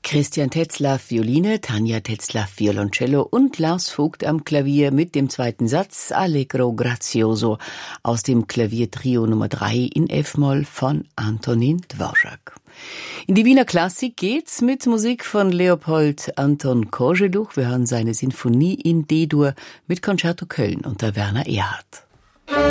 Christian Tetzlaff Violine, Tanja Tetzlaff Violoncello und Lars Vogt am Klavier mit dem zweiten Satz Allegro Grazioso aus dem Klaviertrio Nummer 3 in F-Moll von Antonin Dvorak. In die Wiener Klassik geht's mit Musik von Leopold Anton Koželuch. Wir hören seine Sinfonie in D-Dur mit Concerto Köln unter Werner Erhardt.